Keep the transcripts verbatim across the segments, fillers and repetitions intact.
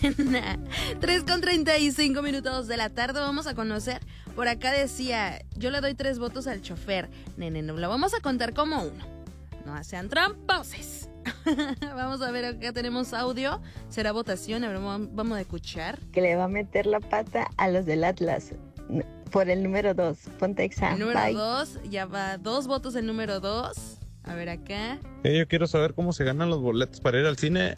mañana. tres con treinta y cinco minutos de la tarde. Vamos a conocer. Por acá decía, yo le doy tres votos al chofer. Nene, no lo vamos a contar como uno. No sean tramposos. Vamos a ver, acá tenemos audio. Será votación, a ver, vamos a escuchar. Que le va a meter la pata a los del Atlas por el número dos. Ponte examen. El número dos, ya va dos votos el número dos. A ver acá. Eh, yo quiero saber cómo se ganan los boletos para ir al cine.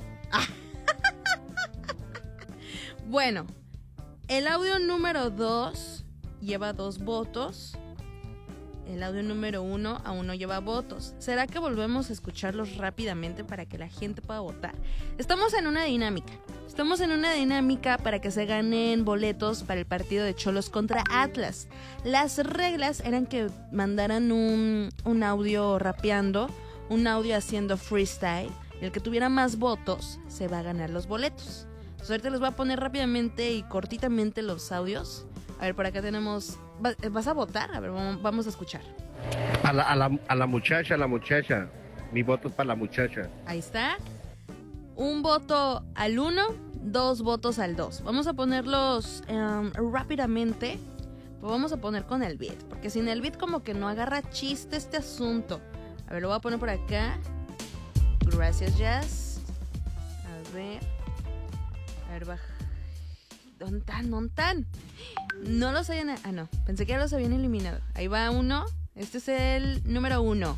Bueno, el audio número dos lleva dos votos. El audio número uno aún no lleva votos. ¿Será que volvemos a escucharlos rápidamente para que la gente pueda votar? Estamos en una dinámica. Estamos en una dinámica para que se ganen boletos para el partido de Xolos contra Atlas. Las reglas eran que mandaran un, un audio rapeando, un audio haciendo freestyle. Y el que tuviera más votos se va a ganar los boletos. Entonces ahorita les voy a poner rápidamente y cortitamente los audios. A ver, por acá tenemos... ¿Vas a votar? A ver, vamos a escuchar. A la, a la, a la muchacha, a la muchacha. Mi voto es para la muchacha. Ahí está. Un voto al uno, dos votos al dos. Vamos a ponerlos um, rápidamente. Pues vamos a poner con el beat, porque sin el beat como que no agarra chiste este asunto. A ver, lo voy a poner por acá. Gracias, Jazz. A ver. A ver, baja. ¿Dónde están? ¿Dónde están? No los habían... Ah, no. Pensé que ya los habían eliminado. Ahí va uno. Este es el número uno.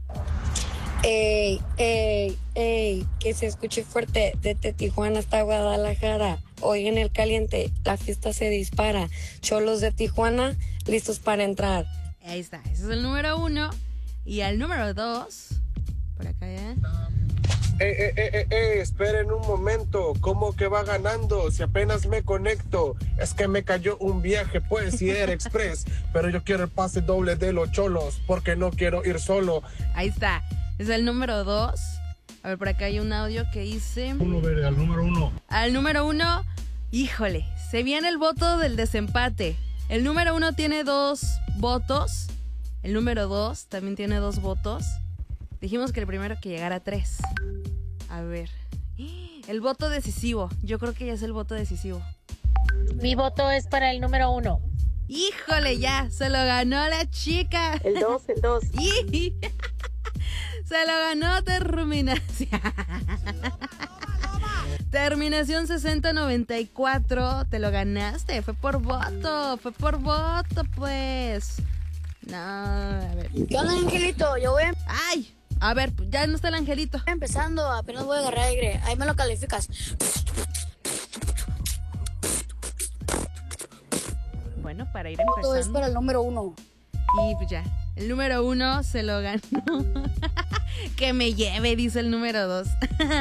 Ey, ey, ey, que se escuche fuerte desde Tijuana hasta Guadalajara. Hoy en el caliente la fiesta se dispara. Xolos de Tijuana, listos para entrar. Ahí está. Ese es el número uno. Y al número dos... Por acá ya... Eh, eh, eh, eh, eh, esperen un momento, ¿cómo que va ganando? Si apenas me conecto, es que me cayó un viaje, pues, si era express, pero yo quiero el pase doble de los Xolos, porque no quiero ir solo. Ahí está, es el número dos. A ver, por acá hay un audio que dice... Uno, ver, al número uno. Al número uno, híjole, se viene el voto del desempate. El número uno tiene dos votos, el número dos también tiene dos votos. Dijimos que el primero que llegara a tres. A ver. El voto decisivo. Yo creo que ya es el voto decisivo. Mi voto es para el número uno. ¡Híjole, ya! Se lo ganó la chica. El dos, el dos. Y... se lo ganó Terminación. Terminación sesenta noventa y cuatro. Te lo ganaste. Fue por voto. Fue por voto, pues. No, a ver. ¿Qué onda, Angelito? Yo voy ¡Ay! A ver, ya no está el Angelito. empezando, apenas voy a agarrar aire. Ahí me lo calificas. Bueno, para ir Todo es empezando. para el número uno. Y pues ya, el número uno se lo ganó. Que me lleve, dice el número dos.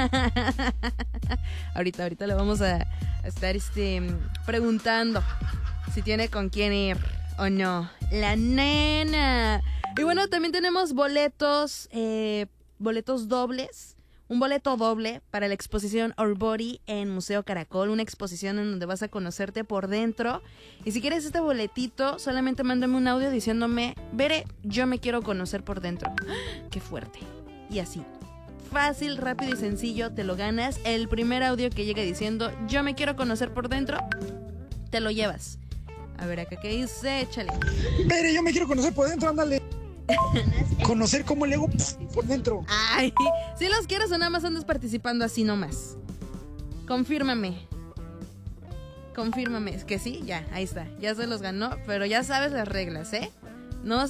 ahorita, ahorita le vamos a, a estar este, preguntando si tiene con quién ir o no. La nena. Y bueno, también tenemos boletos, eh, boletos dobles. Un boleto doble para la exposición Our Body en Museo Caracol. Una exposición en donde vas a conocerte por dentro. Y si quieres este boletito, solamente mándame un audio diciéndome: Bere, yo me quiero conocer por dentro. ¡Qué fuerte! Y así, fácil, rápido y sencillo, te lo ganas. El primer audio que llegue diciendo: yo me quiero conocer por dentro, te lo llevas. A ver, acá qué dice, échale. Bere, yo me quiero conocer por dentro, ándale. Conocer cómo le hago por dentro. Ay, si los quieres o nada más andas participando así nomás. Confírmame. Confírmame. Es que sí, ya, ahí está. Ya se los ganó, pero ya sabes las reglas, ¿eh? No vas